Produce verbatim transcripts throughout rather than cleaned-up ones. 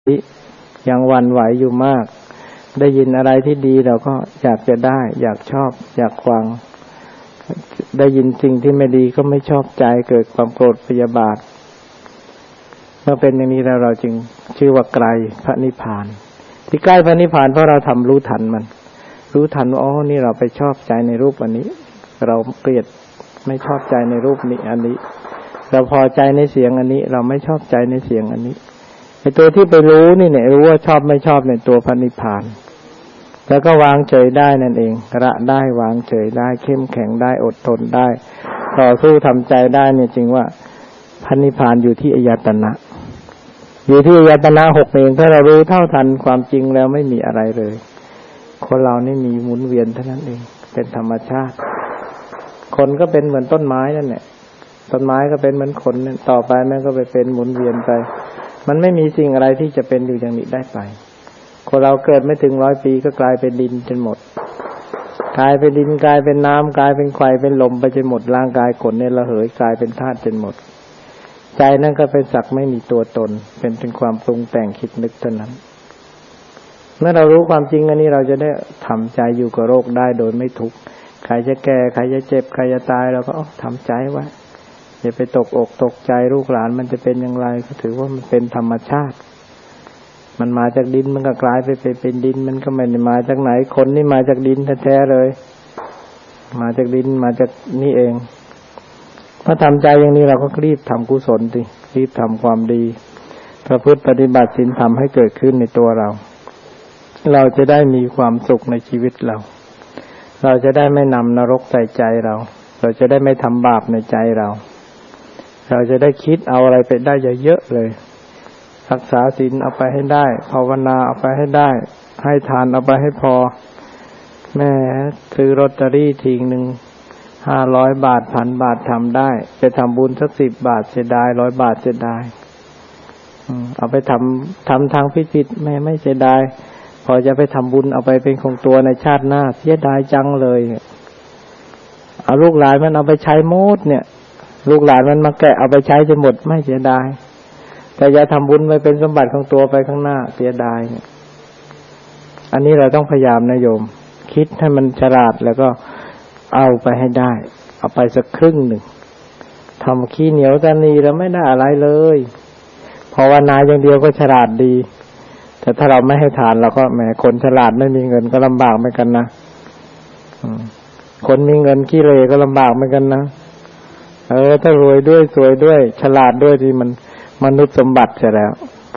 ยังหวั่นไหวอยู่มากได้ยินอะไรที่ดีเราก็อยากจะได้อยากชอบอยากฟังได้ยินสิ่งที่ไม่ดีก็ไม่ชอบใจเกิดความโกรธพยาบาทเมื่อเป็นอย่างนี้แล้วเราจึงชื่อว่าไกลพระนิพพานที่ใกล้พระนิพพานเพราะเราทำรู้ทันมันรู้ทันว่าอ๋อนี่เราไปชอบใจในรูปอันนี้เราเกลียดไม่ชอบใจในรูปนี้อันนี้เราพอใจในเสียงอันนี้เราไม่ชอบใจในเสียงอันนี้ไอ้ตัวที่ไปรู้นี่เนี่ยรู้ว่าชอบไม่ชอบในตัวพระนิพพานแล้วก็วางเฉยได้นั่นเองละได้วางเฉยได้เข้มแข็งได้อดทนได้ต่อสู้ทำใจได้เนี่ยจริงว่าพระนิพพานอยู่ที่อายตนะอยู่ที่อายตนะหกเองถ้าเรารู้เท่าทันความจริงแล้วไม่มีอะไรเลยคนเรานี่มีหมุนเวียนเท่านั้นเองเป็นธรรมชาติคนก็เป็นเหมือนต้นไม้นั่นแหละต้นไม้ก็เป็นเหมือนคนนั่นต่อไปมันก็ไปเป็นหมุนเวียนไปมันไม่มีสิ่งอะไรที่จะเป็นอยู่อย่างนี้ได้ไปคนเราเกิดไม่ถึงร้อยปีก็กลายเป็นดินจนหมดกลายเป็นดินกลายเป็นน้ำกลายเป็นไฟเป็นลมไปจนหมดร่างกายขนเนี่ยระเหยกลายเป็นธาตุจนหมดใจนั่นก็เป็นสักไม่มีตัวตนเป็นเป็นความปรุงแต่งคิดนึกเท่านั้นเมื่อเรารู้ความจริงอันนี้เราจะได้ทำใจอยู่กับโรคได้โดยไม่ทุกข์ใครจะแก่ใครจะเจ็บใครจะตายเราก็ทำใจไว้อย่าไปตกอกตกใจลูกหลานมันจะเป็นอย่างไรก็ถือว่ามันเป็นธรรมชาติมันมาจากดินมันก็กลายไปเป็นดินมันก็ไม่ได้มาจากไหนคนนี่มาจากดินแท้ๆเลยมาจากดินมาจากนี่เองพอทำใจอย่างนี้เราก็รีบทำกุศลสิรีบทำความดีประพฤติปฏิบัติศีลธรรมให้เกิดขึ้นในตัวเราเราจะได้มีความสุขในชีวิตเราเราจะได้ไม่นำนรกใส่ใจเราเราจะได้ไม่ทำบาปในใจเราเราจะได้คิดเอาอะไรไปได้เยอะๆเลยรักษาศีลเอาไปให้ได้ภาวนาเอาไปให้ได้ให้ทานเอาไปให้พอแม่ซื้อลอตเตอรี่ทีนึงห้าร้อยบาทพันบาททำได้ไปทำบุญสักสิบบาทเสียดายร้อยบาทเสียดายเอาไปทำทำทางพิจิตแม่ไม่เสียดายพอจะไปทำบุญเอาไปเป็นของตัวในชาติหน้าเสียดายจังเลยเอาลูกหลานมันเอาไปใช้หมดเนี่ยลูกหลานมันมาแกะเอาไปใช้จนหมดไม่เสียดายแต่อย่าทำบุญไปเป็นสมบัติของตัวไปข้างหน้าเสียดายเนี่ยอันนี้เราต้องพยายามนะโยมคิดให้มันฉลาดแล้วก็เอาไปให้ได้เอาไปสักครึ่งหนึ่งทำขี้เหนียวตานีแล้วไม่ได้อะไรเลยภาวนาอย่างเดียวก็ฉลาดดีแต่ถ้าเราไม่ให้ทานเราก็แหมคนฉลาดไม่มีเงินก็ลำบากเหมือนกันนะคนมีเงินขี้เหร่ก็ลำบากเหมือนกันนะเออถ้ารวยด้วยสวยด้วยฉลาดด้วยที่มันมนุษย์สมบัติใช่แล้ว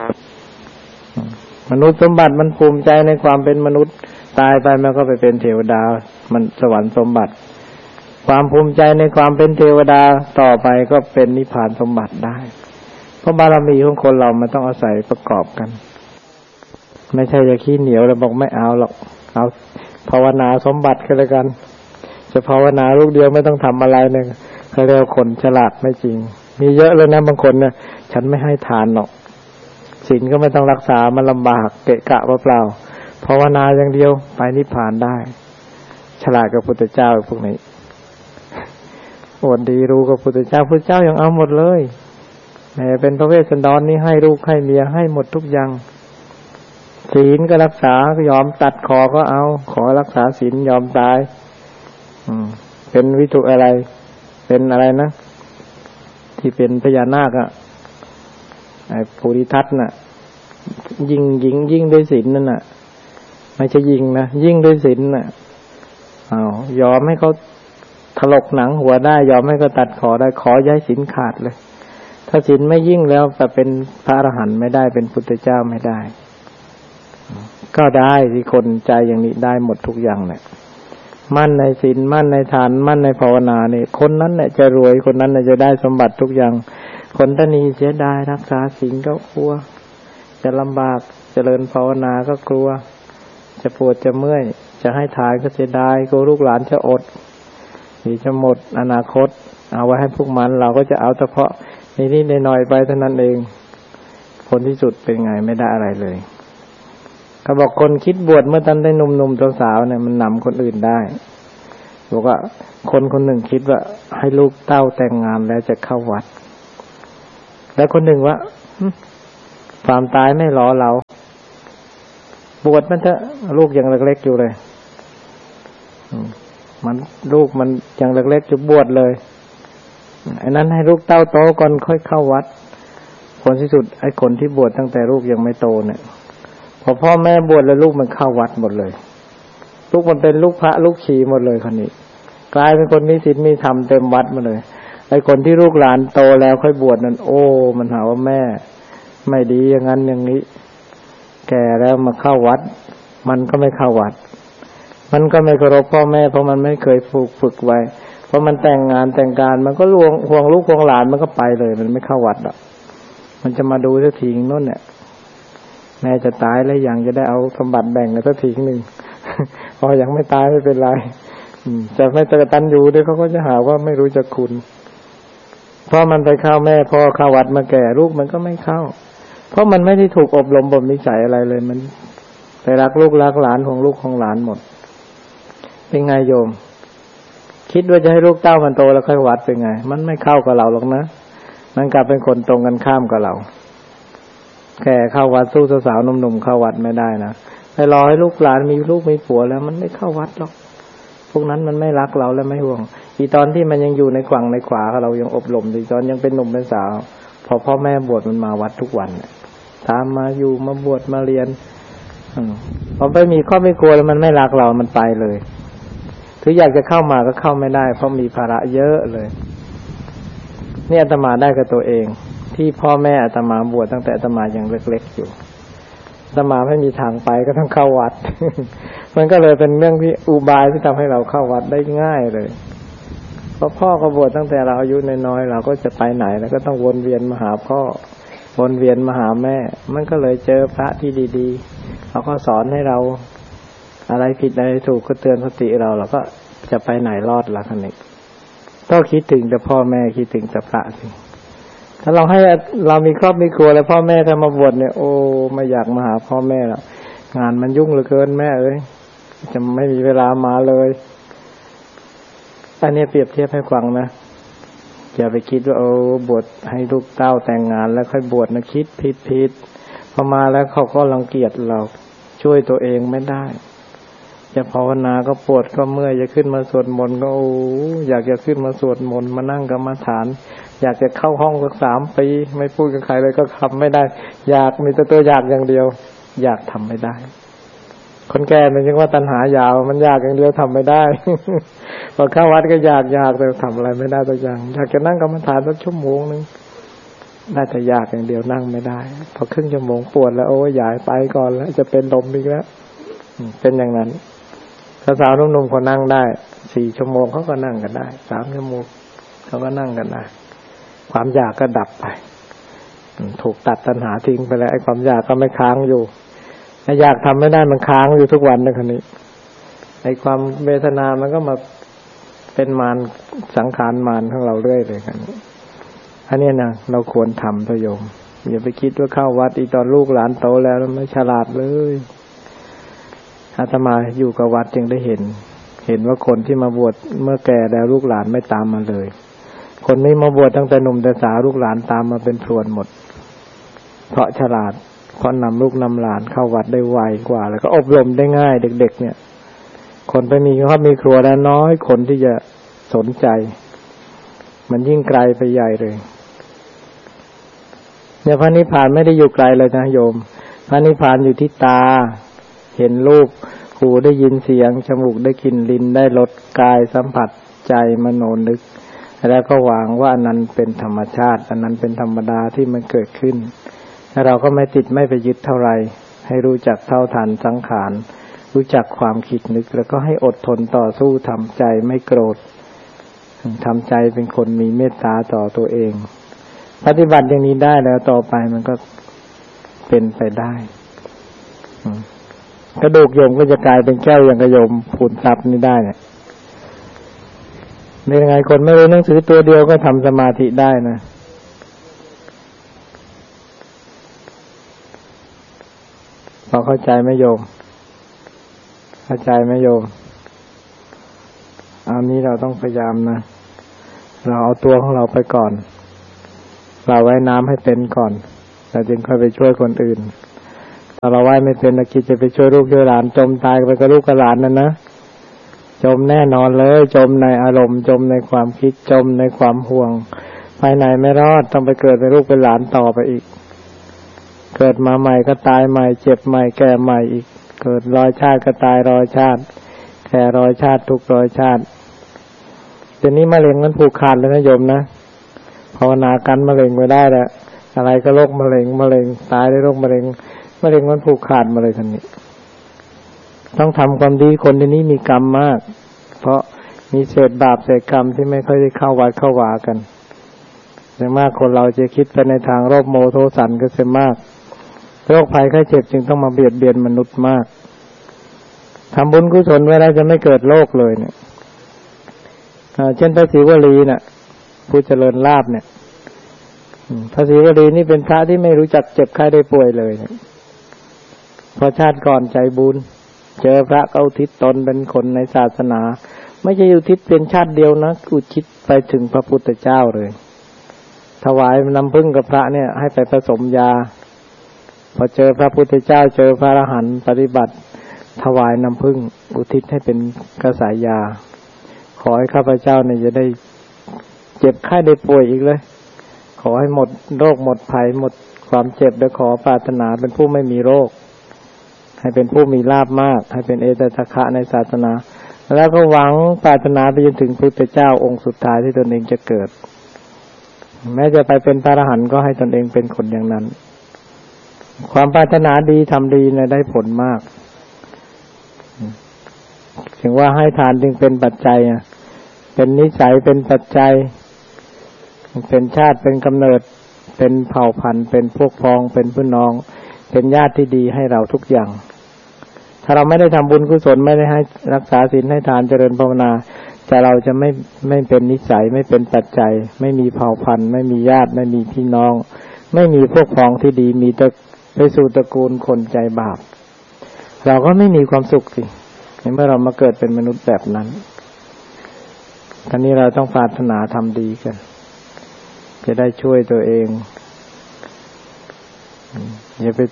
มนุษย์สมบัติมันภูมิใจในความเป็นมนุษย์ตายไปมันก็ไปเป็นเทวดามันสวรรค์สมบัติความภูมิใจในความเป็นเทวดาต่อไปก็เป็นนิพพานสมบัติได้เพราะบารมีของคนเรามันต้องอาศัยประกอบกันไม่ใช่จะขี้เหนียวแล้วบอกไม่เอาหรอกเอาภาวนาสมบัติก็แล้วกันจะภาวนาลูกเดียวไม่ต้องทำอะไรเนี่ยเขาเรียกคนฉลาดไม่จริงมีเยอะเลยนะบางคนเนี่ยฉันไม่ให้ทานหรอกศีลก็ไม่ต้องรักษามันลำบากเกะกะเปล่าๆภาวนาอย่างเดียวไปนิพพานได้ฉลาดกับพุทธเจ้าพวกนี้อวดดีรู้กับพุทธเจ้าพุทธเจ้ายังเอาหมดเลยแม้เป็นพระเวสสันดรนี่ให้ลูกให้เมียให้หมดทุกอย่างศีลก็รักษายอมตัดคอก็เอาขอรักษาศีลยอมตายอืมเป็นวิถุอะไรเป็นอะไรนะที่เป็นพญานาคอ่ะไอ้ภูริทัตน่ะยิงยิงยิงด้วยศีลนั่นน่ะไม่ใช่ยิงนะยิงด้วยศีลน่ะอ้าวยอมให้เขาถลกหนังหัวได้ยอมให้เขาตัดคอได้ขอย้ายศีลขาดเลยถ้าศีลไม่ยิ่งแล้วจะเป็นพระอรหันต์ไม่ได้เป็นพุทธเจ้าไม่ได้ก็ได้ที่คนใจอย่างนี้ได้หมดทุกอย่างแหละมั่นในศีลมั่นในทานมั่นในภาวนาเนี่ยคนนั้นแหละจะรวยคนนั้นแหละจะได้สมบัติทุกอย่างคนตนีเสียดายรักษาศีลก็กลัวจะลำบากเจริญภาวนาก็กลัวจะปวดจะเมื่อยจะให้ทานก็เสียดายกลัวลูกหลานจะอดหรือจะหมดอนาคตเอาไว้ให้พวกมันเราก็จะเอาเฉพาะนิดๆหน่อยๆไปเท่านั้นเองผลที่สุดเป็นไงไม่ได้อะไรเลยเขาบอกคนคิดบวชเมื่อตอนได้หนุ่มๆสาวๆเนี่ยมันนำคนอื่นได้บอกว่าคนคนหนึ่งคิดว่าให้ลูกเต้าแต่งงานแล้วจะเข้าวัดแล้วคนหนึ่งว่าความตายไม่รอเราบวชมันเถอะลูกยังเล็กๆอยู่เลยมันลูกมันยังเล็กๆอยู่บวชเลยไอ้นั้นให้ลูกเต้าโตก่อนค่อยเข้าวัดผลที่สุดไอ้คนที่บวชตั้งแต่ลูกยังไม่โตเนี่ยพอพ่อแม่บวชแล้วลูกมันเข้าวัดหมดเลยลูกมันเป็นลูกพระลูกชีหมดเลยคนนี้กลายเป็นคนมีศีลมีธรรมเต็มวัดมาเลยไอ้คนที่ลูกหลานโตแล้วค่อยบวชนั้นโอ้มันหาว่าแม่ไม่ดีอย่างนั้นอย่างนี้แก่แล้วมาเข้าวัดมันก็ไม่เข้าวัดมันก็ไม่เคารพพ่อแม่เพราะมันไม่เคยฝึกฝึกไว้เพราะมันแต่งงานแต่งการมันก็ลวงห่วงลูกห่วงหลานมันก็ไปเลยมันไม่เข้าวัดหรอกมันจะมาดูสักทีนู่นเนี่ยแม่จะตายแล้วยังจะได้เอาสมบัติแบ่งกันสักทีนึงพอยังไม่ตายไม่เป็นไรจะไม่กตัญญูด้วยเขาก็จะหาว่าไม่รู้จักคุณเพราะมันไปเข้าแม่พ่อเข้าวัดมาแก่ลูกมันก็ไม่เข้าเพราะมันไม่ได้ถูกอบรมบ่มนิสัยอะไรเลยมันไปรักลูกรักหลานของลูกของหลานหมดเป็นไงโยมคิดว่าจะให้ลูกเต้ามันโตแล้วค่อยวัดเป็นไงมันไม่เข้ากับเราหรอกนะมันกลับเป็นคนตรงกันข้ามกับเราแก่เข้าวัดสู้สาวๆหนุ่มๆเข้าวัดไม่ได้นะไปรอให้ลูกหลานมีลูกมีผัวแล้วมันไม่เข้าวัดหรอกพวกนั้นมันไม่รักเราและไม่ห่วงอีตอนที่มันยังอยู่ในขวังในขวาเรายังอบรมอีตอนยังเป็นหนุ่มเป็นสาวพอพ่อแม่บวชมันมาวัดทุกวันตามมาอยู่มาบวชมาเรียนพอไปมีครอบมีครัวแล้วมันไม่รักเรามันไปเลยถึงอยากจะเข้ามาก็เข้าไม่ได้เพราะมีภาระเยอะเลยนี่อาตมาได้กับตัวเองที่พ่อแม่อาตมาบวชตั้งแต่อาตมายังเล็กๆอยู่อาตมาไม่มีทางไปก็ต้องเข้าวัด มันก็เลยเป็นเรื่องที่อุบายที่ทำให้เราเข้าวัดได้ง่ายเลยเพราะพ่อก็บวชตั้งแต่เราอายุน้อยๆเราก็จะไปไหนแล้วก็ต้องวนเวียนมาหาพ่อวนเวียนมาหาแม่มันก็เลยเจอพระที่ดีๆเขาก็สอนให้เราอะไรผิดอะไรถูกก็เตือนสติเราเราก็จะไปไหนรอดละคันนี้ต้องคิดถึงแต่พ่อแม่คิดถึงแต่พระสิถ้าเราให้เรามีครอบมีครัวแล้วพ่อแม่ถ้ามาบวชเนี่ยโอ้ไม่อยากมาหาพ่อแม่แล้วงานมันยุ่งเหลือเกินแม่เอ้ยจะไม่มีเวลามาเลยอันนี้เปรียบเทียบให้ฟังนะอย่าไปคิดว่าโอ้บวชให้ลูกเต้าแต่งงานแล้วค่อยบวชนะคิดผิดผิดพอมาแล้วเขาก็รังเกียจเราช่วยตัวเองไม่ได้จะภาวนาก็ปวดก็เมื่อยจะขึ้นมาสวดมนต์ก็โอ้อยากจะขึ้นมาสวดมนต์มานั่งกรรมฐานอยากจะเข้าห้องสักสามปีไม่พูดกับใครเลยก็ทำไม่ได้อยากมีแต่ตัวอยากอย่างเดียวอยากทำไม่ได้คนแก่มันยังว่าตัณหายาวมันอยากอย่างเดียวทำไม่ได้ พอเข้าวัดก็อยากอยากแต่ทำอะไรไม่ได้ตัวอย่างอยากจะนั่งกรรมฐานสักชั่วโมงนึงได้แต่อยากอย่างเดียวนั่งไม่ได้พอครึ่งชั่วโมงปวดแล้วโอ้ยอยากไปก่อนแล้วจะเป็นลมอีกแล้วเป็นอย่างนั้นสาวๆหนุ่มๆเขานั่งได้สี่ชั่วโมงเขาก็นั่งกันได้สามชั่วโมงเขาก็นั่งกันได้ความอยากก็ดับไปถูกตัดตัณหาทิ้งไปแล้วไอ้ความอยากก็ไม่ค้างอยู่ไอ้อยากทำไม่ได้มันค้างอยู่ทุกวันในคนนี้ไอ้ความเวทนามันก็มาเป็นมารสังขารมารของเราเรื่อยเลยกันอันนี้นะเราควรทำประโยชน์อย่าไปคิดว่าเข้าวัดอีตอนลูกหลานโตแล้วไม่ฉลาดเลยอาตมาอยู่กับวัดจึงได้เห็นเห็นว่าคนที่มาบวชเมื่อแก่แล้วลูกหลานไม่ตามมาเลยคนนี้มาบวชตั้งแต่หนุ่มแต่สาวลูกหลานตามมาเป็นพรวนหมดเพราะฉลาดเพราะนำลูกนำหลานเข้าวัดได้ไวกว่าแล้วก็อบรมได้ง่ายเด็กๆเนี่ยคนไปมีครอบมีครัวแล้วน้อยคนที่จะสนใจมันยิ่งไกลไปใหญ่เลยเนี่ยพระนิพพานไม่ได้อยู่ไกลเลยนะโยมพระนิพพานอยู่ที่ตาเห็นรูปหูได้ยินเสียงจมูกได้กลิ่นลิ้นได้รสกายสัมผัสใจมโนนึกแล้วก็วางว่าอันนั้นเป็นธรรมชาติอันนั้นเป็นธรรมดาที่มันเกิดขึ้นถ้าเราก็ไม่ติดไม่ไปยึดเท่าไรให้รู้จักเท่าทันสังขารรู้จักความคิดนึกแล้วก็ให้อดทนต่อสู้ทำใจไม่โกรธทำใจเป็นคนมีเมตตาต่อตัวเองปฏิบัติอย่างนี้ได้แล้วต่อไปมันก็เป็นไปได้กระดูกโยมก็จะกลายเป็นแก้วอย่างกระโยมพูนทรัพย์นี่ได้เนี่ยในยังไงคนไม่รู้หนังสือตัวเดียวก็ทำสมาธิได้นะพอเข้าใจไหมโยมเข้าใจไหมโยมอันนี้เราต้องพยายามนะเราเอาตัวของเราไปก่อนเราไว้น้ำให้เป็นก่อนเราจึงค่อยไปช่วยคนอื่นถ้าเราไหว้ไม่เป็นเราคิดจะไปช่วยลูกช่วยหลานจมตายไปกับลูกกับหลานนั่นนะจมแน่นอนเลยจมในอารมณ์จมในความคิดจมในความห่วงภายในไม่รอดต้องไปเกิดเป็นลูกเป็นหลานต่อไปอีกเกิดมาใหม่ก็ตายใหม่เจ็บใหม่แก่ใหม่อีกเกิดร้อยชาติก็ตายร้อยชาติแก่ร้อยชาติทุกร้อยชาติทีนี้มะเร็งมันผูกขาดเลยนะโยมนะภาวนากันมะเร็งไม่ได้แหละอะไรก็โรคมะเร็งมะเร็งตายได้โรคมะเร็งมะเร็งมันผูกขาดมาเลยทันนี้ต้องทำความดีคนที่นี้มีกรรมมากเพราะมีเศษบาปเศษกรรมที่ไม่ค่อยได้เข้าวัดเข้าวากันอย่างมากคนเราจะคิดไปในทางโรคโมโทสันก็เสียมากโรคภัยไข้เจ็บจึงต้องมาเบียดเบียนมนุษย์มากทำบุญกุศลไว้แล้วจะไม่เกิดโรคเลยเนี่ยเช่นพระศรีวลีน่ะผู้เจริญลาภเนี่ยพระศรีวลีนี่เป็นพระที่ไม่รู้จักเจ็บไข้ได้ป่วยเลยเนี่ยพอชาติก่อนใจบุญเจอพระก็อุทิศตนเป็นคนในศาสนาไม่ใช่อุทิศเป็นชาติเดียวนะอุทิศไปถึงพระพุทธเจ้าเลยถวายน้ำผึ้งกับพระเนี่ยให้ไปผสมยาพอเจอพระพุทธเจ้าเจอพระอรหันต์ปฏิบัติถวายน้ำผึ้งอุทิศให้เป็นกระสายยาขอให้ข้าพเจ้าเนี่ยจะได้เจ็บไข้ได้ป่วยอีกเลยขอให้หมดโรคหมดภัยหมดความเจ็บและขอปรารถนาเป็นผู้ไม่มีโรคให้เป็นผู้มีลาภมากให้เป็นเอตทัคคะในศาสนาแล้วก็หวังปรารถนาไปจนถึงพระพุทธเจ้าองค์สุดท้ายที่ตนเองจะเกิดแม้จะไปเป็นพระอรหันต์ก็ให้ตนเองเป็นคนอย่างนั้นความปรารถนาดีทำดีเนี่ยได้ผลมากถึงว่าให้ทานจึงเป็นปัจจัยเป็นนิสัยเป็นปัจจัยเป็นชาติเป็นกำเนิดเป็นเผ่าพันธุ์เป็นพวกพ้องเป็นพี่น้องเป็นญาติที่ดีให้เราทุกอย่างถ้าเราไม่ได้ทำบุญกุศลไม่ได้ให้รักษาศีลให้ทานเจริญภาวนาจะเราจะไม่ไม่เป็นนิสัยไม่เป็นปัจจัยไม่มีเผ่าพันธุ์ไม่มีญาติไม่มีพี่น้องไม่มีพวกพ้องที่ดีมีแต่ไปสู่ตระกูลคนใจบาปเราก็ไม่มีความสุขสิเมื่อเรามาเกิดเป็นมนุษย์แบบนั้นคราวนี้เราต้องปรารถนาทำดีกันจะได้ช่วยตัวเองอย่าไป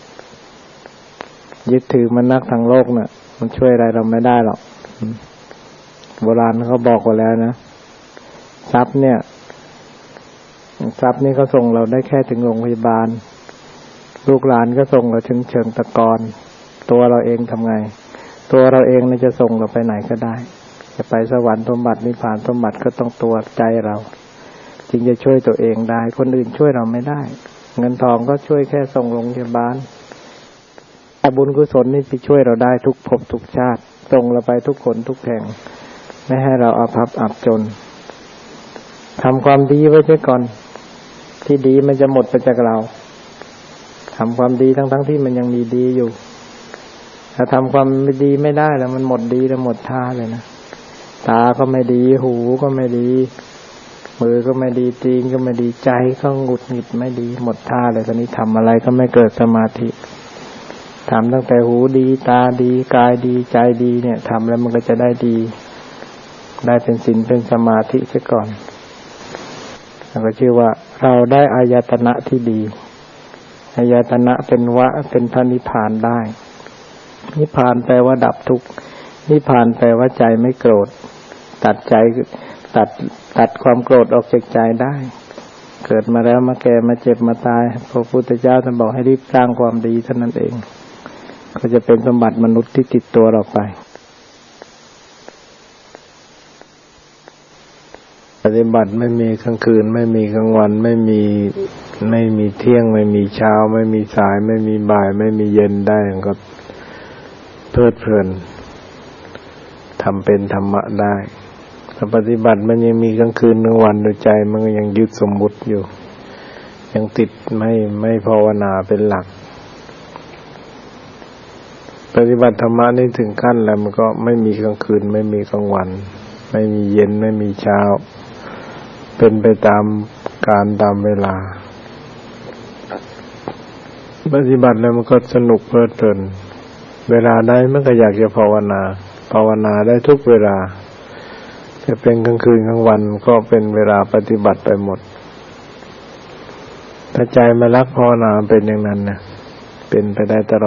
ยึดถือมันนักทางโลกน่ะมันช่วยอะไรเราไม่ได้หรอกโบราณเขาบอกไว้แล้วนะทรัพย์เนี่ยทรัพย์นี่เขาส่งเราได้แค่ถึงโรงพยาบาลลูกหลานก็ส่งเราถึงเชิงตะกอนตัวเราเองทำไงตัวเราเองนี่จะส่งเราไปไหนก็ได้จะไปสวรรค์สมบัตินิพพานสมบัติก็ต้องตัวใจเราจึงจะช่วยตัวเองได้คนอื่นช่วยเราไม่ได้เงินทองก็ช่วยแค่ส่งโรงพยาบาลแต่บุญกุศลนี่จะช่วยเราได้ทุกภพทุกชาติส่งเราไปทุกคนทุกแห่งไม่ให้เราอาภัพอับจนทำความดีไว้เสียก่อนที่ดีมันจะหมดไปจากเราทำความดีทั้งๆ ท, ที่มันยังมีดีอยู่ถ้าทำความไม่ดีไม่ได้แล้วมันหมดดีแล้วหมดท่าเลยนะตาก็ไม่ดีหูก็ไม่ดีมือก็ไม่ดีตีนก็ไม่ดีใจก็หงุดหงิดไม่ดีหมดท่าเลยตอนนี้ทำอะไรก็ไม่เกิดสมาธิทำตั้งแต่หูดีตาดีกายดีใจดีเนี่ยทำแล้วมันก็จะได้ดีได้เป็นศีลเป็นสมาธิเสียก่อนแล้วก็ชื่อว่าเราได้อายตนะที่ดีอายตนะเป็นวะเป็นพระนิพพานได้นิพพานแปลว่าดับทุกข์นิพพานแปลว่าใจไม่โกรธตัดใจตัดตัดความโกรธออกจากใจได้เกิดมาแล้วมาแก่มาเจ็บมาตายพระพุทธเจ้าท่านบอกให้รีบสร้างความดีเท่านั้นเองก็จะเป็นสมบัติมนุษย์ที่ติดตัวเราไปปฏิบัติไม่มีกลางคืนไม่มีกลางวันไม่มีไม่มีเที่ยงไม่มีเช้าไม่มีสายไม่มีบ่ายไม่มีเย็นได้ก็เพลิดเพลินทำเป็นธรรมะได้ถ้าปฏิบัติมันยังมีกลางคืนกลางวันโดยใจมันก็ยังยึดสมมุติอยู่ยังติดไม่ไม่ภาวนาเป็นหลักปฏิบัติธรรมะนี่ถึงขั้นแล้วมันก็ไม่มีกลางคืนไม่มีกลางวันไม่มีเย็นไม่มีเช้าเป็นไปตามกาลตามเวลาปฏิบัติแล้วมันก็สนุกเพลิดเพลินเวลาใดมันก็อยากจะภาวนาภาวนาได้ทุกเวลาจะเป็นกลางคืนกลางวันก็เป็นเวลาปฏิบัติไปหมดถ้าใจมารักภาวนาเป็นอย่างนั้นนะเป็นไปได้ตลอด